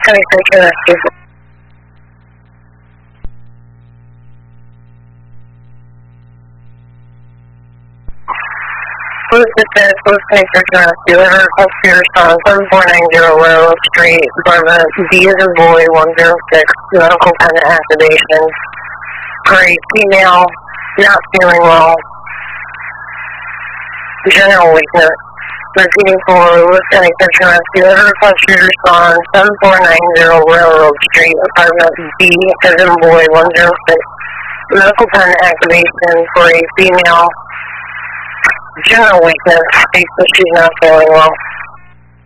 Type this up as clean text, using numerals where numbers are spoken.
23 rescue. Police dispatch, Police 23 rescue. Letter request for your son, 7490 Railroad Street, Burma, B as in boy, 106, medical pendant activation. For a female, not feeling well. General weakness. Repeating for Lieutenant Section Rescue. Letter request for your son, 7490 Railroad Street, apartment B as in boy, 106. Medical pendant activation for a female. General weakness, states that she's not feeling well.